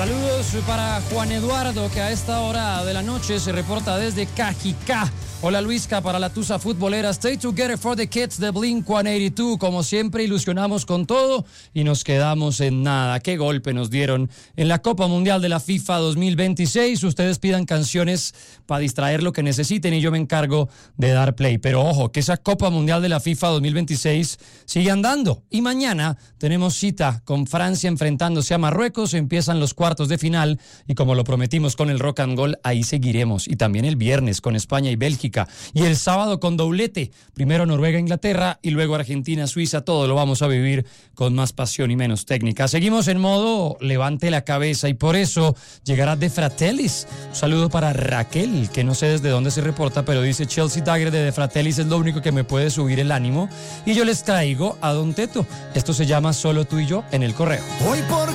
Saludos para Juan Eduardo, que a esta hora de la noche se reporta desde Cajicá. Hola Luisca, para la Tusa futbolera, Stay Together for the Kids de Blink-182. Como siempre, ilusionamos con todo y nos quedamos en nada. Qué golpe nos dieron en la Copa Mundial de la FIFA 2026. Ustedes pidan canciones para distraer lo que necesiten y yo me encargo de dar play. Pero ojo, que esa Copa Mundial de la FIFA 2026 sigue andando. Y mañana tenemos cita con Francia enfrentándose a Marruecos. Empiezan los cuartos de final y como lo prometimos con el Rock and Roll, ahí seguiremos. Y también el viernes con España y Bélgica. Y el sábado con doblete, primero Noruega, Inglaterra y luego Argentina, Suiza. Todo lo vamos a vivir con más pasión y menos técnica. Seguimos en modo levante la cabeza y por eso llegará De Fratellis. Un saludo para Raquel, que no sé desde dónde se reporta, pero dice: Chelsea Dagger de Fratellis es lo único que me puede subir el ánimo. Y yo les traigo a Don Teto. Esto se llama Solo tú y yo en el correo. Hoy por